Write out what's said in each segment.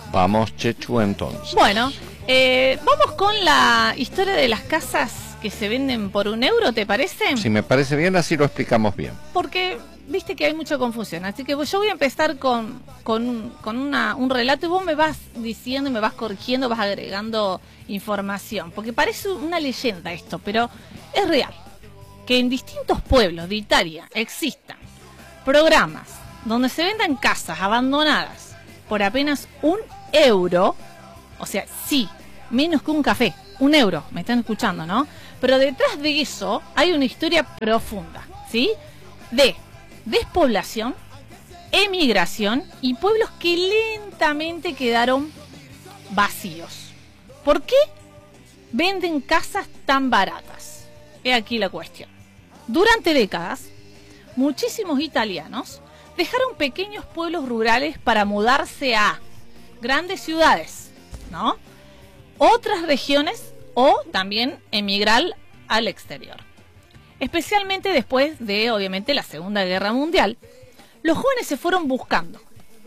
Vamos, Chechu, entonces. Bueno, vamos con la historia de las casas que se venden por €1, ¿te parece? Si me parece bien, así lo explicamos bien. Porque viste que hay mucha confusión, así que yo voy a empezar con un relato y vos me vas diciendo, me vas corrigiendo, vas agregando información, porque parece una leyenda esto, pero es real. Que en distintos pueblos de Italia existan programas donde se vendan casas abandonadas por apenas €1, o sea, sí, menos que un café, €1, me están escuchando, ¿no? Pero detrás de eso hay una historia profunda, ¿sí? De despoblación, emigración y pueblos que lentamente quedaron vacíos. ¿Por qué venden casas tan baratas? He aquí la cuestión. Durante décadas, muchísimos italianos dejaron pequeños pueblos rurales para mudarse a grandes ciudades, ¿no? Otras regiones o también emigrar al exterior. Especialmente después de, obviamente, la Segunda Guerra Mundial, los jóvenes se fueron buscando.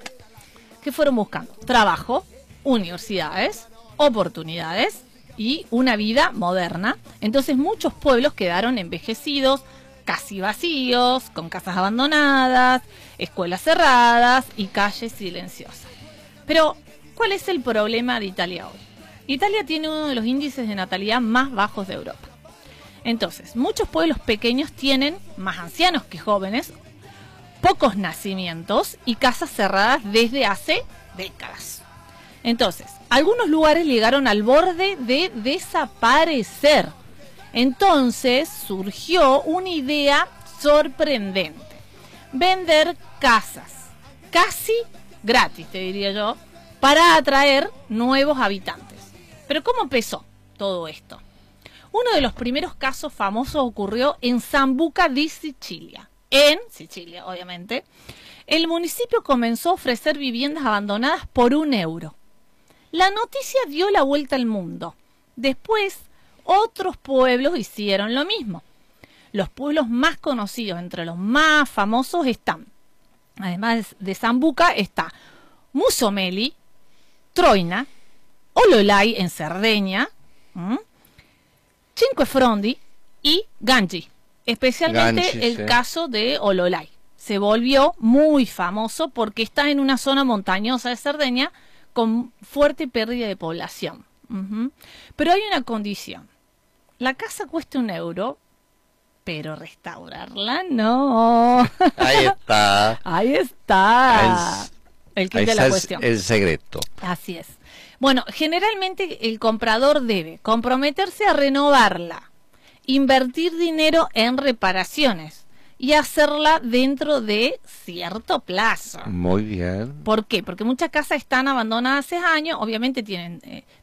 ¿Qué fueron buscando? Trabajo, universidades, oportunidades y una vida moderna. Entonces muchos pueblos quedaron envejecidos, casi vacíos, con casas abandonadas, escuelas cerradas y calles silenciosas. Pero, ¿cuál es el problema de Italia hoy? Italia tiene uno de los índices de natalidad más bajos de Europa. Entonces, muchos pueblos pequeños tienen más ancianos que jóvenes, pocos nacimientos y casas cerradas desde hace décadas. Entonces, algunos lugares llegaron al borde de desaparecer. Entonces surgió una idea sorprendente: vender casas, casi gratis, te diría yo, para atraer nuevos habitantes. Pero ¿cómo empezó todo esto? Uno de los primeros casos famosos ocurrió en Sambuca di Sicilia, en Sicilia, obviamente. El municipio comenzó a ofrecer viviendas abandonadas por €1. La noticia dio la vuelta al mundo. Después, otros pueblos hicieron lo mismo. Los pueblos más conocidos, entre los más famosos, están, además de Sambuca, está Musomeli, Troina, Ololai en Cerdeña, Cinque Frondi y Gangi. Especialmente el caso de Ololai. Se volvió muy famoso porque está en una zona montañosa de Cerdeña con fuerte pérdida de población. Pero hay una condición. La casa cuesta €1, pero restaurarla no. Ahí está. Ahí está. El kit de la cuestión. El secreto. Así es. Bueno, generalmente el comprador debe comprometerse a renovarla, invertir dinero en reparaciones y hacerla dentro de cierto plazo. Muy bien. ¿Por qué? Porque muchas casas están abandonadas hace años, obviamente tienen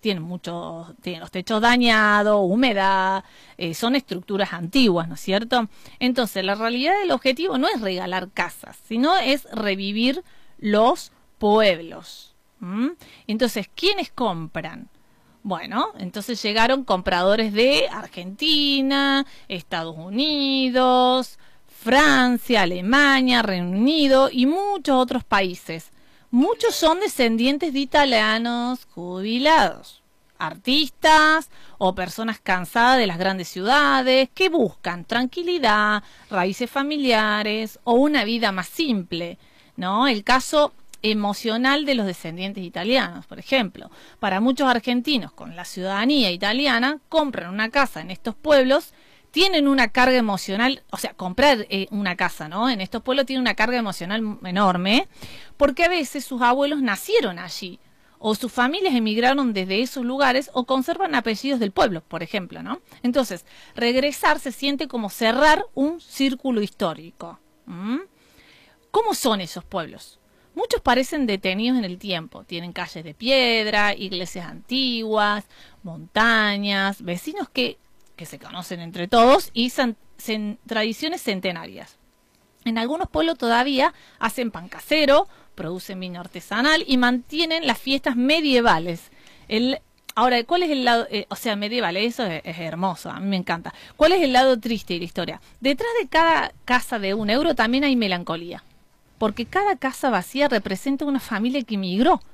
los techos dañados, humedad, son estructuras antiguas, ¿no es cierto? Entonces, la realidad del objetivo no es regalar casas, sino es revivir los pueblos. Entonces, ¿quiénes compran? Bueno, entonces llegaron compradores de Argentina, Estados Unidos, Francia, Alemania, Reino Unido y muchos otros países. Muchos son descendientes de italianos jubilados, artistas o personas cansadas de las grandes ciudades que buscan tranquilidad, raíces familiares o una vida más simple, ¿no? El caso emocional de los descendientes italianos, por ejemplo. Para muchos argentinos con la ciudadanía italiana, compran una casa en estos pueblos, tienen una carga emocional, o sea, comprar una casa, ¿no? En estos pueblos tiene una carga emocional enorme, porque a veces sus abuelos nacieron allí, o sus familias emigraron desde esos lugares, o conservan apellidos del pueblo, por ejemplo, ¿no? Entonces, regresar se siente como cerrar un círculo histórico. ¿Cómo son esos pueblos? Muchos parecen detenidos en el tiempo. Tienen calles de piedra, iglesias antiguas, montañas, vecinos que se conocen entre todos y tradiciones centenarias. En algunos pueblos todavía hacen pan casero, producen vino artesanal y mantienen las fiestas medievales. Ahora, ¿cuál es el lado? Medieval, eso es hermoso, a mí me encanta. ¿Cuál es el lado triste de la historia? Detrás de cada casa de €1 también hay melancolía. Porque cada casa vacía representa una familia que emigró,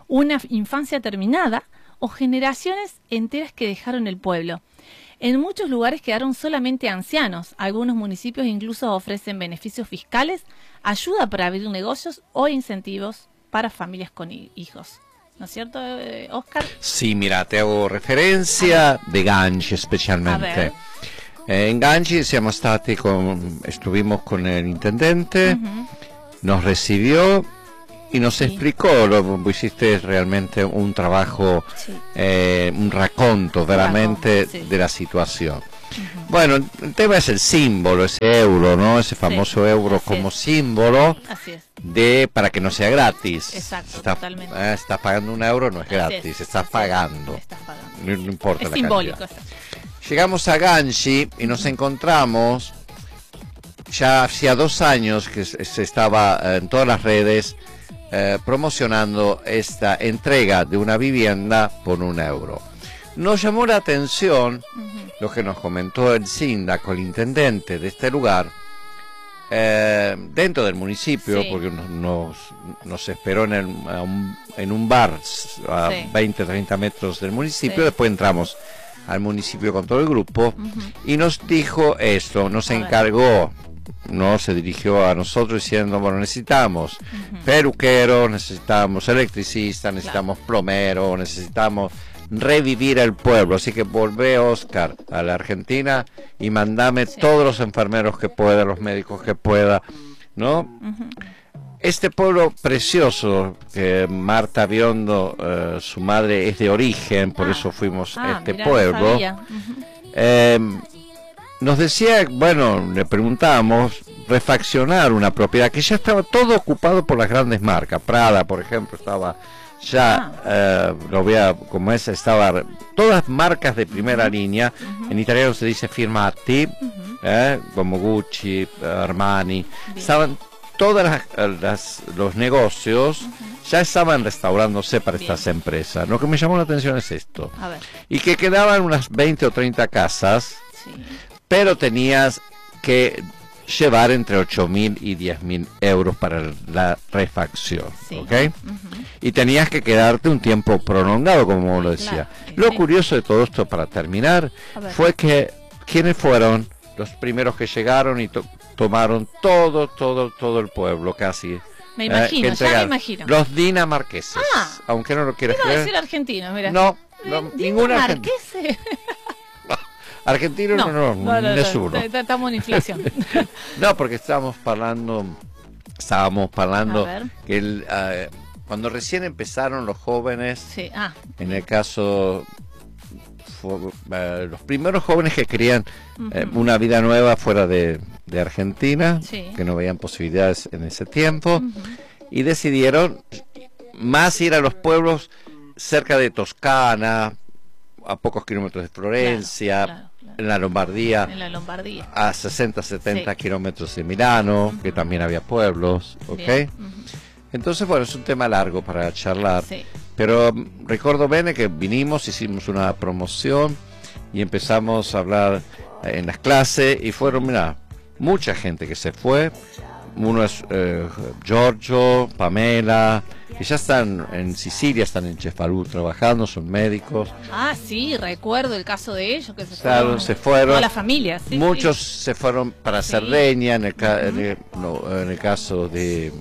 una infancia terminada o generaciones enteras que dejaron el pueblo. En muchos lugares quedaron solamente ancianos. Algunos municipios incluso ofrecen beneficios fiscales, ayuda para abrir negocios o incentivos para familias con hijos. ¿No es cierto, Oscar? Sì, mira, te hago referencia de Gangi specialmente. En Gangi estuvimos con el intendente, nos recibió y nos explicó, hiciste realmente un trabajo, un racconto veramente de la situación. Bueno, el tema es el símbolo, ese euro, ¿no? Ese famoso euro como símbolo para que no sea gratis. Exacto, totalmente. Estás pagando un euro, no es gratis, estás pagando. No importa es la simbólico. cantidad. Llegamos a Gangi y nos encontramos, ya hacía 2 años que se estaba en todas las redes promocionando esta entrega de una vivienda por 1 euro. Nos llamó la atención lo que nos comentó el síndaco, el intendente de este lugar, dentro del municipio, porque nos esperó en un bar a 20-30 metros del municipio. Después entramos al municipio con todo el grupo y nos dijo esto, nos encargó, no se dirigió a nosotros diciendo, bueno, necesitamos peluqueros, necesitamos electricistas, necesitamos plomeros, necesitamos revivir el pueblo, así que volvé, Oscar, a la Argentina y mandame todos los enfermeros que pueda, los médicos que pueda, ¿no? Este pueblo precioso, que Marta Biondo, su madre es de origen, por eso fuimos a este pueblo, nos decía, bueno, le preguntábamos, refaccionar una propiedad que ya estaba todo ocupado por las grandes marcas. Prada, por ejemplo, estaba ya, estaba todas marcas de primera línea. En italiano se dice firmati, como Gucci, Armani. Estaban todas los negocios ya estaban restaurándose para estas empresas. Lo que me llamó la atención es esto, y que quedaban unas 20 o 30 casas, pero tenías que llevar entre 8.000 y 10.000 euros para la refacción, ¿ok? Y tenías que quedarte un tiempo prolongado, como lo decía. Lo curioso de todo esto, para terminar, fue que quienes fueron los primeros que llegaron y tomaron todo el pueblo, casi. Me imagino, ya me imagino. Los dinamarqueses, aunque no lo quieras creer. Decir argentinos, mira. No, ninguna argentina. Argentino no, nessuno. Estamos en inflación. No, porque estábamos hablando que cuando recién empezaron los jóvenes, en el caso, los primeros jóvenes que querían una vida nueva fuera de Argentina, que no veían posibilidades en ese tiempo, y decidieron más ir a los pueblos cerca de Toscana, a pocos kilómetros de Florencia, en la Lombardía, a 60-70 kilómetros de Milano, que también había pueblos, ¿ok? Entonces, bueno, es un tema largo para charlar, pero recuerdo bene que vinimos, hicimos una promoción y empezamos a hablar en las clases, y fueron, mira, mucha gente que se fue. Uno es Giorgio, Pamela, que ya están en Sicilia, están en Cefalù trabajando, son médicos. Sí, recuerdo el caso de ellos, que se fueron. Toda la familia, muchos se fueron para Cerdeña, en el caso de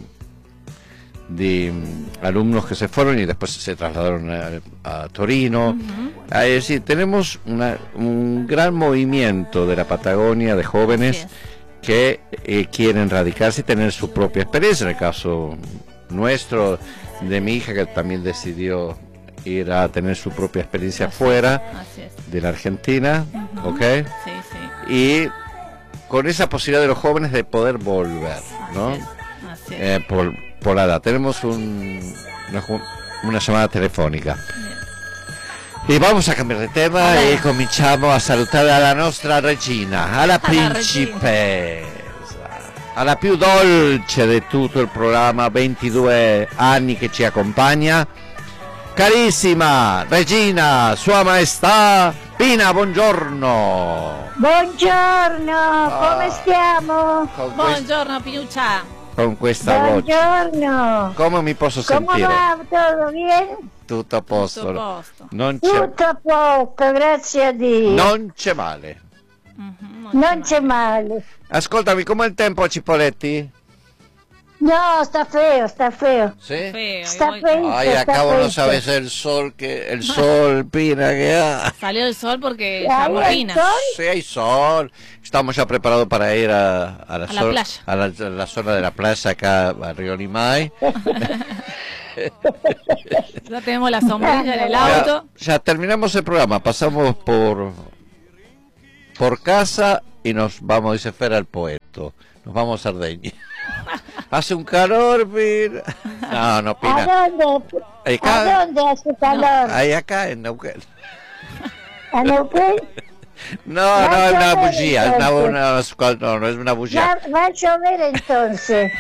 alumnos que se fueron y después se trasladaron a Torino. Es decir, tenemos un gran movimiento de la Patagonia de jóvenes que quieren radicarse y tener su propia experiencia. En el caso nuestro, de mi hija, que también decidió ir a tener su propia experiencia fuera de la Argentina, ¿ok? Y con esa posibilidad de los jóvenes de poder volver, ¿no? Por la edad. Tenemos una llamada telefónica. E vamos a cambiare di tema e cominciamo a salutare la nostra regina, alla principessa, alla più dolce di tutto il programma, 22 anni che ci accompagna. Carissima regina, Sua Maestà Pina, buongiorno. Buongiorno, come stiamo? Buongiorno Pinuccia. con questa voce? Buongiorno. Come mi posso ¿Cómo sentire? va? ¿Todo bien? Tutto a posto. Tutto a posto. Non c'è, Tutto a posto, grazie a Dio. non c'è male. Non c'è male. Ascoltami, com'è il tempo a Cipoletti? No, está feo, está feo. Sì? Feo, Está igual- feo. Ay, acabo no sabes el sol Pina, que ha. Salió el sol porque Ahí ya el morrina. sol. Sí, hay sol. Estamos ya preparados para ir a la, A la playa. a la zona de la playa acá a Río Limay. Ya tenemos la sombrilla en el auto. Ya terminamos el programa, pasamos por casa y nos vamos, dice Fer, al Poeto. Nos vamos a Ardeña. Hace un calor, Pina. No, ¿A Pina. dónde? Acá. ¿A dónde hace calor? Ahí acá en Neuquén. ¿A Neuquén? No, Va no, a es una llover, bujía, no es una bujía. Va a llover entonces.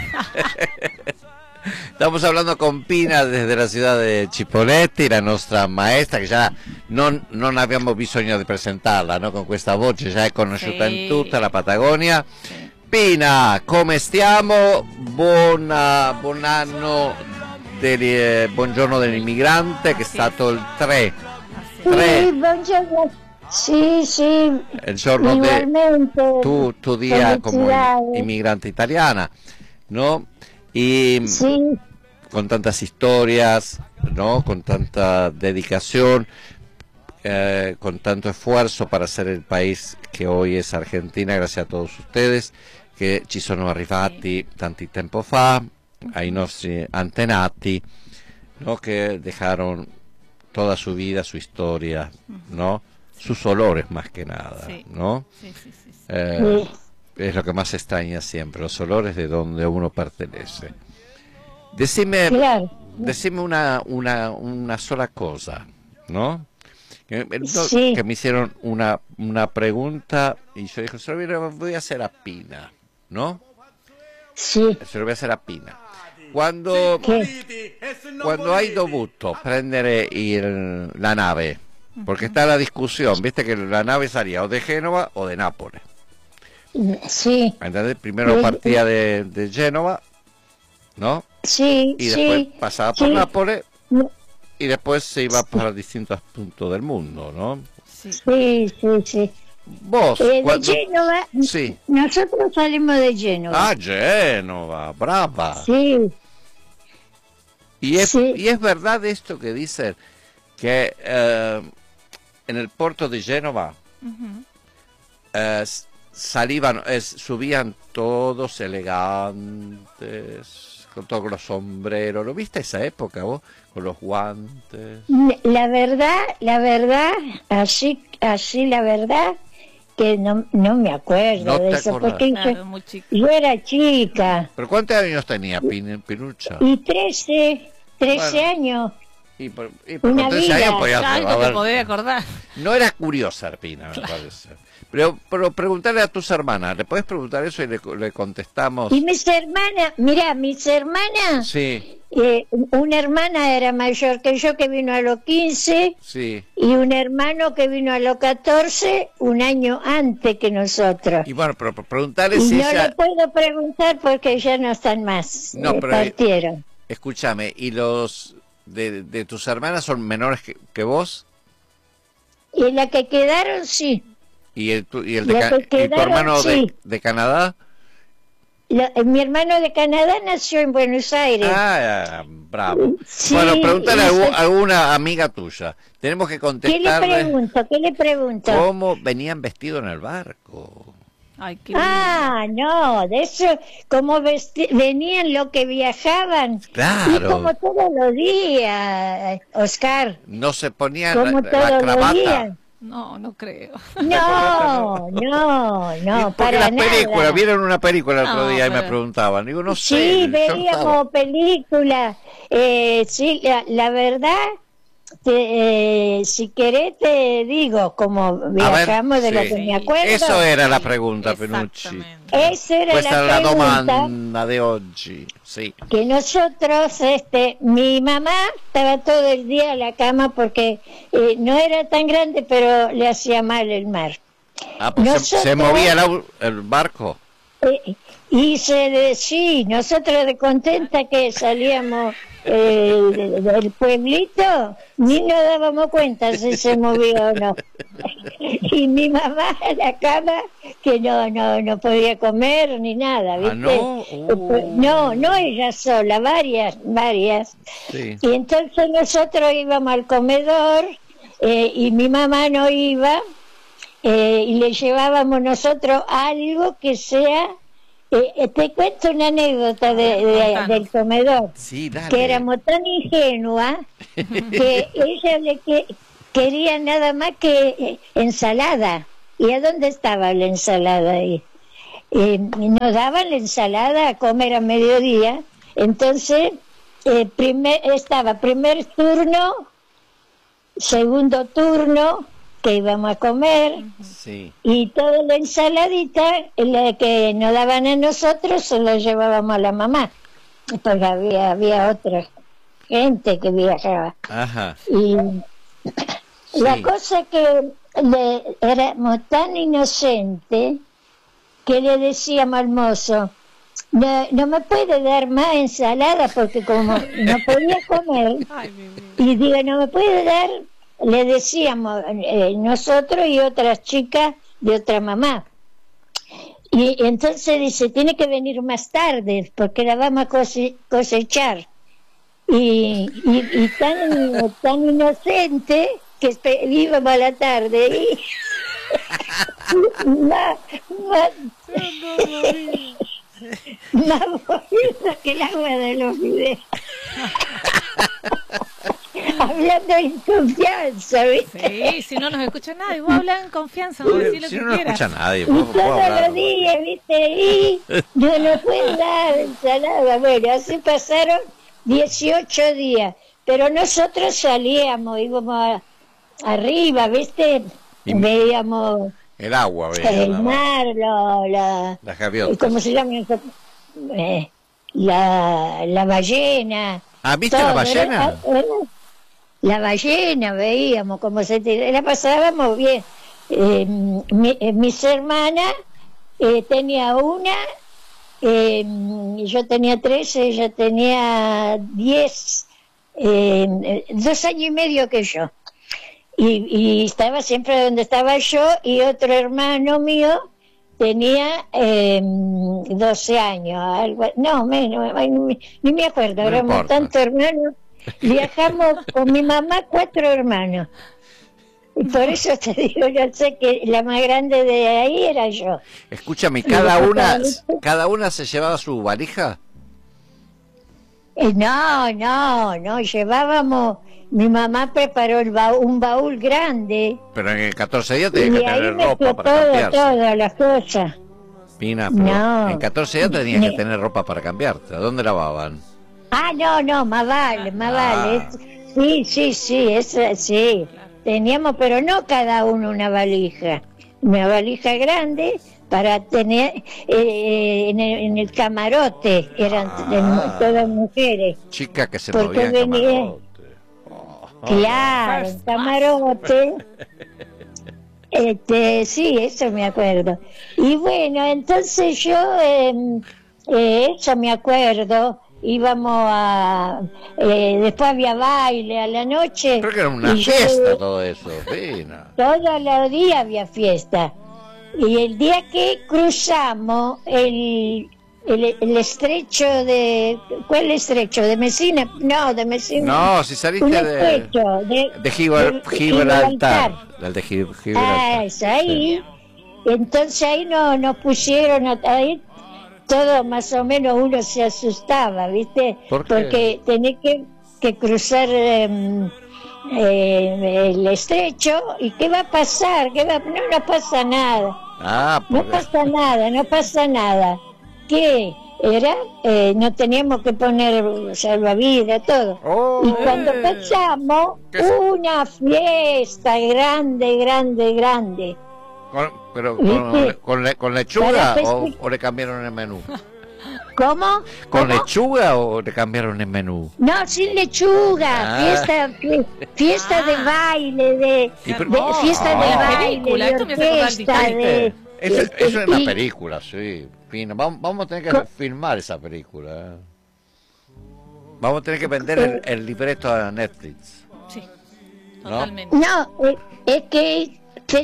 Stiamo parlando con Pina desde la ciudad de Cipoletti, la nostra maestra, che già non abbiamo bisogno di presentarla, no? Con questa voce già è conosciuta Sì. in tutta la Patagonia. Pina, come stiamo? Buon anno, buongiorno dell'immigrante, che è stato il 3, Sí, buongiorno. Sí, sí. il giorno Igualmente. tu dia come Felicidades. inmigrante italiana, no? Y Sí. con tantas historias, ¿no? Con tanta dedicación, con tanto esfuerzo para ser el país che hoy es Argentina, grazie a todos ustedes che ci sono arrivati tanti tempo fa, ai nostri antenati, ¿no? Que dejaron toda su vida, su historia, ¿no? Sus olores más que nada, Sí. ¿no? Sí, sí, sí, sí. Sí. Es lo que más extraña siempre, los olores de donde uno pertenece. Decime, Claro. decime una sola cosa, ¿no? Sí. Que me hicieron una pregunta y yo dije, se lo voy a hacer a Pina, ¿no? Sí. Se lo voy a hacer a Pina. Quando hai dovuto prendere la nave, porque está la discusión, viste que la nave salía o de Génova o de Nápoles. Sí. ¿Entendés? Primero partía de Génova, ¿no? Sí, Y después sí. pasaba por sí. Nápoles y después se iba para distintos puntos del mundo, ¿no? Sí. Sí, sí, sí. Vos, De cuando... Génova, Sí. nosotros salimos de Génova. Ah, Génova, brava. Sí, Y es, sí. y es verdad esto que dicen, que en el puerto de Génova Ujú. subían todos elegantes, con todos los sombreros. ¿Lo viste esa época vos? Con los guantes. La verdad, así la verdad, que no me acuerdo No de te eso, acordás. porque Claro, muy chico. yo era chica, ¿Pero cuántos años tenía Pinucha? y 13 Bueno. años. Y por Una con 13 vida. años podías Algo a te ver, podés acordar. no era curiosa Pina, me parece. Pero preguntarle a tus hermanas, ¿le puedes preguntar eso y le contestamos? Y mis hermanas, mira, mis hermanas, Sí, una hermana era mayor que yo, que vino a los 15, sí. y un hermano que vino a los 14, un año antes que nosotros. Y bueno, pero preguntarle Y si no ella... le puedo preguntar porque ya no están más, No, pero- partieron. Escúchame, ¿y los de tus hermanas son menores que vos? Y la que quedaron, sí. ¿Y el, tu, y el, Las que y tu quedaron, hermano sí. de Canadá? Mi hermano de Canadá nació en Buenos Aires. Ah, bravo. Sí, Bueno, pregúntale a no sé. alguna amiga tuya. Tenemos que ¿Qué le contestarle pregunto? ¿Qué le pregunto? cómo venían vestidos en el barco. Ay, qué lindo. Ah, no, de eso, como venían lo que viajaban. Y Claro, como todos los días, Oscar. no se ponían Como la todos los cravata. días. No, no creo. No, no, Y no, porque para las películas, nada. vieron una película el otro No, día y me pero- preguntaban. Digo, no sé. Sí, yo estaba- veíamos películas. Sí, la verdad, si querés te digo, como A ver, viajamos de lo sí. que me acuerdo. Eso era la pregunta, Penucci. Exactamente. Esa era Questa è la la pregunta. domanda de oggi. Sì. Que nosotros, mi mamá estaba todo el día en la cama porque no era tan grande, pero le hacía mal el mar. Ah, pues se Nosotros- movía el barco. Sí, nosotros de contenta que salíamos del pueblito, ni nos dábamos cuenta si se movía o no. Y mi mamá en la cama, que no podía comer ni nada, ¿viste? No ella sola, varias. Sí. Y entonces nosotros íbamos al comedor y mi mamá no iba, y le llevábamos nosotros algo que sea. Te cuento una anécdota del comedor, Sí, dale. que éramos tan ingenua que ella quería nada más que ensalada. ¿Y a dónde estaba la ensalada ahí? Nos daban la ensalada a comer a mediodía. Entonces estaba primer turno, segundo turno, que íbamos a comer, Sí. y toda la ensaladita la que nos daban a nosotros se la llevábamos a la mamá, porque había otra gente que viajaba. Ajá. Y Sí. la cosa que éramos tan inocentes que le decíamos al mozo, no me puede dar más ensalada, porque como no podía comer, y digo, no me puede dar, le decíamos nosotros y otras chicas de otra mamá. Y entonces dice, tiene que venir más tarde porque la vamos a cosechar. Y tan inocente que íbamos a la tarde y más bonita que el agua de los videos. Hablando en confianza, ¿viste? Sí, si no nos escucha nadie, vos hablas en confianza, vos decís lo Si que no quieras. escucha nadie, Y puedo todos hablar. los días, ¿viste? Y no puede dar ensalada. Bueno, así pasaron 18 días. Pero nosotros salíamos, íbamos arriba, ¿viste? Y- Veíamos El agua, veía. el mar, Las gaviotas. ¿cómo se llama? La ballena. Ah, ¿viste la ballena? La ballena veíamos, como la pasábamos bien. Mis hermanas, tenía una, yo tenía 13, ella tenía 10, 2 años y medio que yo. Y estaba siempre donde estaba yo, y otro hermano mío tenía 12 años, no, menos, ni me acuerdo, No éramos importa. tantos hermanos. Viajamos con mi mamá 4 hermanos. Y por eso te digo, yo sé que la más grande de ahí era yo. Escúchame, Y después cada una se llevaba su valija. No, llevábamos, mi mamá preparó un baúl grande, Pero en 14 días tenías y que ahí tener metió ropa para cambiarse. todas las cosas. Pina, pero No. en 14 días tenías que tener ropa para cambiarte. ¿A dónde lavaban? No, más vale. Sí, esa, sí. Teníamos, pero no cada uno una valija grande para tener en el camarote, eran todas mujeres. Chicas que se Porque movían venía- camarote. Claro, un camarote. Sí, eso me acuerdo. Y bueno, entonces yo, eso me acuerdo, íbamos después había baile a la noche. Creo que era una y yo- fiesta todo eso, Pina. Todos los días había fiesta. Y el día que cruzamos el estrecho de... ¿Cuál estrecho? ¿De Messina? No, de Messina. No, si Un saliste de estrecho de Gibraltar. Del de Gibraltar. Ah, es ahí. Entonces ahí nos pusieron, ahí todo más o menos uno se asustaba, ¿viste? ¿Por qué? Porque tenía que cruzar el estrecho, y ¿qué va a pasar? No pasa nada. Ah, No porque... pasa nada. ¿Qué era? No teníamos que poner salvavidas, todo. Oh, Y cuando pasamos, ¿Qué? una fiesta grande. ¿Viste? ¿Con lechuga Para o le cambiaron el menú? ¿Cómo? ¿Con ¿Cómo? lechuga o le cambiaron el menú? No, sin lechuga. Ah. Fiesta de baile, Y pero- fiesta Ah. de La baile, película, de esto me hace acordar orquesta, Titanic. Eso es una película, sí. Pino. Vamos a tener que filmar esa película. Vamos a tener que vender el libreto a Netflix. Sí, ¿No? totalmente. No, es que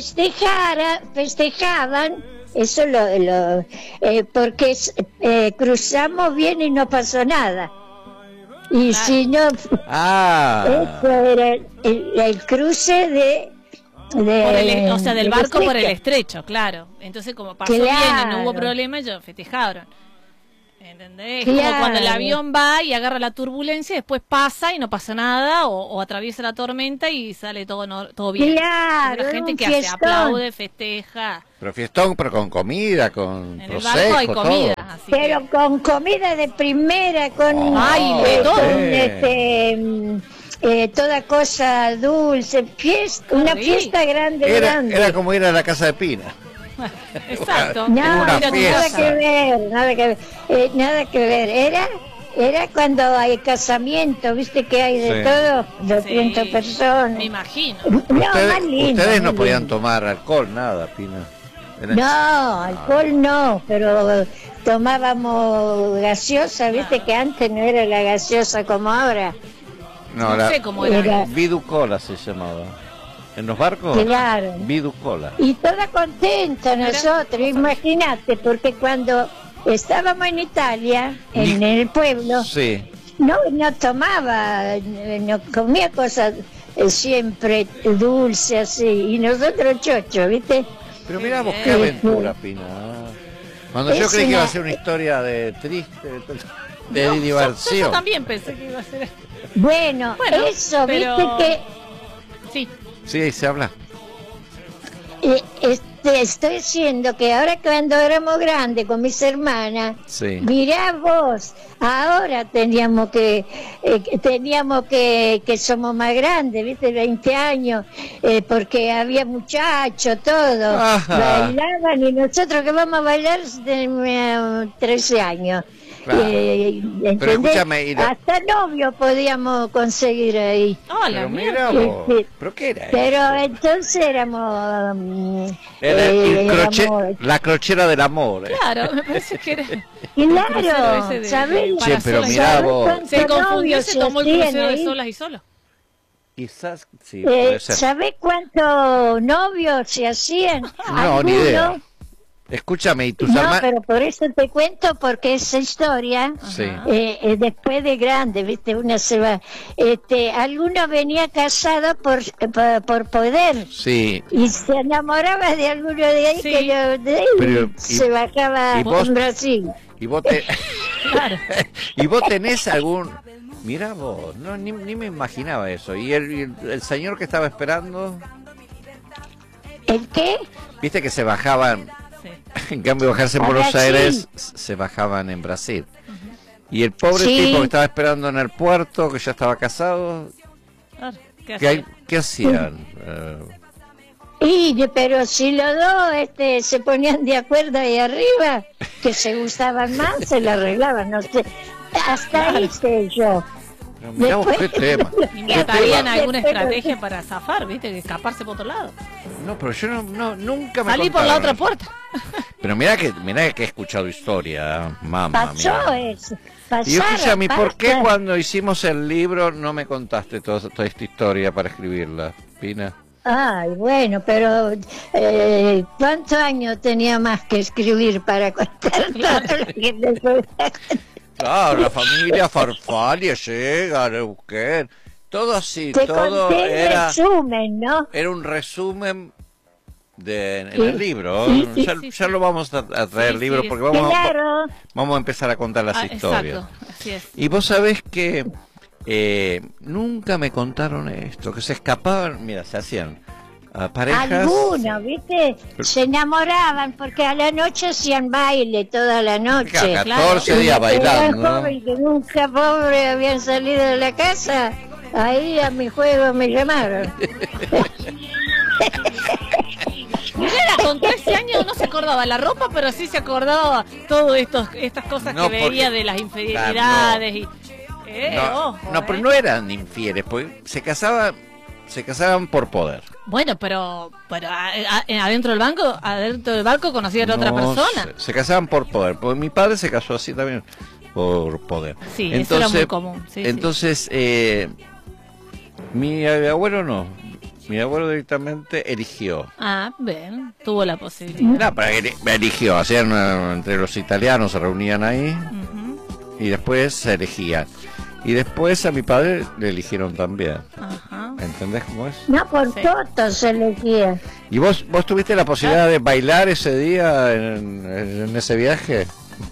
festejaban, eso porque cruzamos bien y no pasó nada. Y Claro. si no, Ah, eso era el cruce O sea, del barco por el estrecho, claro. Entonces, como pasó bien y no hubo Claro. problema, ellos festejaron. ¿Entendés? Claro. Como cuando el avión va y agarra la turbulencia, después pasa y no pasa nada, o atraviesa la tormenta y sale todo bien. Claro, Entonces, la gente un que hace, fiestón. aplaude, festeja. pero fiestón, pero con comida, con En el barco hay prosecco, comida, todo. así Pero que... con comida de primera, con Baile, todo. toda cosa dulce, una rico. fiesta grande, grande. Era como ir a la casa de Pina. Exacto. No, una nada fiesta. que ver, nada que ver. Era cuando hay casamiento, viste que hay de Sí. todo, 200 Sí, personas. me imagino. No, más lindo, Ustedes no más podían lindo. tomar alcohol, nada, Pina. No, alcohol no, pero tomábamos gaseosa, viste que antes no era la gaseosa como ahora. No, No sé cómo era. Viducola se llamaba. En los barcos, Claro. Viducola. Y toda contenta nosotros, imagínate, porque cuando estábamos en Italia, en el pueblo, Sí. no tomaba, no comía cosas siempre dulce así, y nosotros chocho, ¿viste? Pero mirá vos bien. qué aventura, Pina. Cuando yo Es creí que iba a una- ser una historia de triste, de No, diversión. yo también pensé que iba a ser... Bueno, Bueno, eso, pero- viste que Sí, Sí, se habla. estoy diciendo que ahora cuando éramos grandes con mis hermanas, Sí. mirá vos, ahora teníamos que somos más grandes, viste, 20 años, porque había muchachos, todo, Ajá. bailaban y nosotros que vamos a bailar teníamos 13 años. Claro. ¿Entendés? escúchame, y Hasta novio podíamos conseguir ahí. hola, Pero mira. mira vos. Sí. ¿Pero qué era Pero eso? entonces éramos... Era éramos- la crochera del amor. Claro, me parece que era... Claro, ese de- ¿sabés? para Che, pero solas y mirá solas. vos. Se confundió y se tomó el hacían crucero de ahí? solas y solos. Quizás, sí, puede ser. ¿Sabés cuántos novios se hacían? No, ni idea. Escúchame, ¿y tus No, hermanos? pero por eso te cuento, porque esa historia, Sí. después de grande, viste, una se va. Alguno venía casado por poder. Sí. Y se enamoraba de alguno de ahí Sí. que de ahí Pero, se bajaba y vos- en Brasil. ¿Y vos, te... Claro. ¿Y vos tenés algún...? Mirá vos, no, ni me imaginaba eso. ¿Y el señor que estaba esperando? ¿El qué? Viste que se bajaban, Sí. en cambio de bajarse en A Buenos Brasil. Aires, se bajaban en Brasil. Y el pobre Sí. tipo que estaba esperando en el puerto, que ya estaba casado, Claro, ¿qué hacía? ¿qué hacían? Pero si los dos se ponían de acuerdo ahí arriba, que se gustaban más, se lo arreglaban, no sé. Hasta ahí sé yo. Mirá vos qué Después- tema. ¿Inventarían Después- alguna estrategia para zafar, viste? De escaparse por otro lado. No, pero yo nunca me Salí por la contaron otra eso. puerta. Pero mirá que he escuchado historia, mamá Pasó mía. eso. Y escúchame, ¿por qué pasa. cuando hicimos el libro no me contaste toda esta historia para escribirla, Pina? Ay, bueno, pero ¿cuántos años tenía más que escribir para contar todo lo que me Claro, la familia Farfalia llega, Neuquén, todo así, Te todo conté el era resumen, ¿no? un resumen en Sí. el libro. Sí, sí, Ya lo vamos a traer el Sí, libro sí, porque Claro. vamos a empezar a contar las Ah, historias. exacto, así es. Y vos sabés que nunca me contaron esto, que se escapaban, mira, se hacían parejas. Algunos, ¿viste? Se enamoraban porque a la noche hacían baile toda la noche. Claro, Claro. 14 días Y los que eran bailando, ¿no? jóvenes que nunca pobre habían salido de la casa, ahí a mi juego me llamaron. Era con 13 años no se acordaba la ropa, pero sí se acordaba todas estas cosas No, que veía porque- de las infidelidades y No, ojo, no, pero no eran infieles, porque se casaban se casaban por poder. Bueno, pero adentro del barco conocían a otra No, persona. se casaban por poder. Porque mi padre se casó así también, por poder. Sí, eso era muy común. Sí, entonces, mi abuelo no. Mi abuelo directamente eligió. Ah, bien, tuvo la posibilidad. No, pero eligió. Hacían entre los italianos, se reunían ahí. Ujú. Y después se elegían. Y después a mi padre le eligieron también. Ajá. ¿Entendés cómo es? No, por Sí. fotos se elegía. ¿Y vos tuviste la posibilidad de bailar ese día en ese viaje?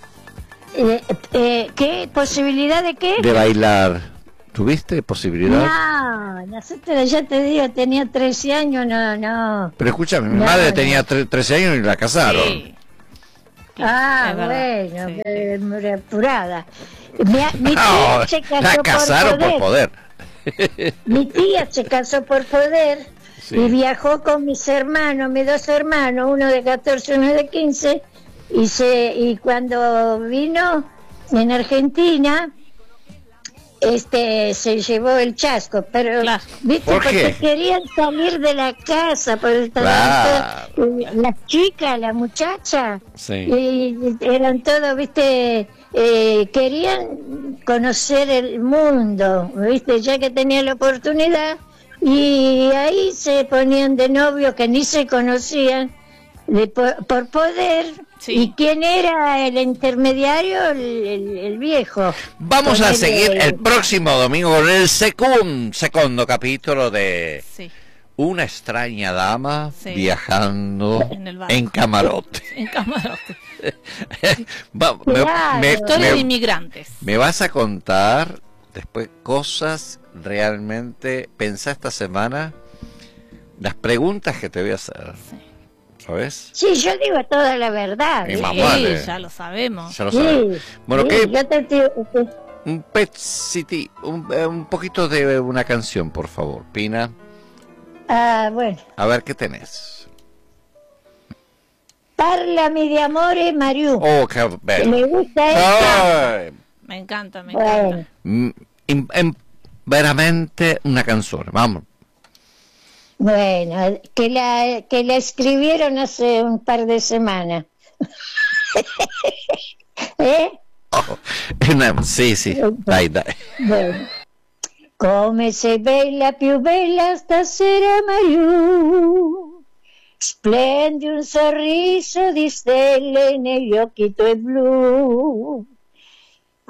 ¿Qué? ¿Posibilidad de qué? De bailar. ¿Tuviste posibilidad? No, nosotros, ya te digo, tenía 13 años, no. Pero escúchame, mi No, madre no. tenía 13 años y la casaron. Sí. Ah, Es verdad, bueno, sí. muy apurada. Mi No, tía se casó la casaron por por poder. Mi tía se casó por poder Sí. y viajó con mis hermanos, mis dos hermanos, uno de 14, uno de 15, y cuando vino en Argentina, se llevó el chasco, pero Claro. viste, ¿Por qué? porque querían salir de la casa, porque estaban todas, las chicas, la muchacha, Sí. y eran todos, viste, querían conocer el mundo, viste, ya que tenían la oportunidad, y ahí se ponían de novios que ni se conocían, por poder. Sí. ¿Y quién era el intermediario? El viejo. Vamos a Ponele- seguir el próximo domingo con el segundo capítulo de Sí, Una extraña dama Sí. viajando En el barco. en camarote. en camarote. Claro. Historia de inmigrantes. me vas a contar después cosas realmente. Pensá esta semana las preguntas que te voy a hacer. Sí. ¿Sabes? Sí, yo digo toda la verdad. Mi ¿eh? mamá. Sí, Vale. ya lo sabemos. Ya lo sabes. Bueno, sí, ¿qué? yo Un Pet City, un poquito de una canción, por favor, Pina. bueno. A ver qué tenés. Parlami di amore, Mariù. Oh, qué bello. ¿Le gusta esta? Ay, Me encanta, me Bueno, encanta. veramente una canción. Vamos. bueno, que la escribieron hace un par de semanas. ¿Eh? Sì, sì, dai, dai. Bueno. Come sei più bella stasera, Mariù. Splendi un sorriso di stelle negli occhi tuoi blu.